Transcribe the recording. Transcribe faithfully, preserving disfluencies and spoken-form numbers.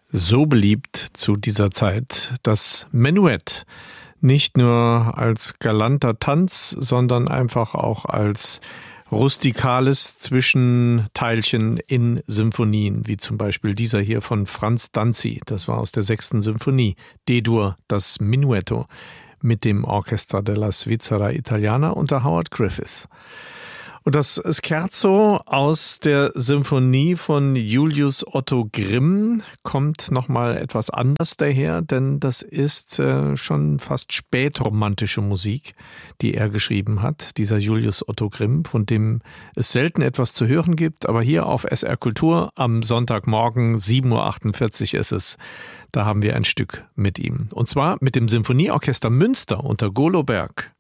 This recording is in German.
so beliebt zu dieser Zeit, das Menuett. Nicht nur als galanter Tanz, sondern einfach auch als rustikales Zwischenteilchen in Symphonien, wie zum Beispiel dieser hier von Franz Danzi. Das war aus der sechsten Symphonie, D-Dur, das Menuetto, mit dem Orchestra della Svizzera Italiana unter Howard Griffith. Und das Scherzo aus der Symphonie von Julius Otto Grimm kommt nochmal etwas anders daher, denn das ist äh, schon fast spätromantische Musik, die er geschrieben hat, dieser Julius Otto Grimm, von dem es selten etwas zu hören gibt, aber hier auf S R Kultur am Sonntagmorgen, sieben Uhr achtundvierzig ist es, da haben wir ein Stück mit ihm. Und zwar mit dem Sinfonieorchester Münster unter Golo Berg.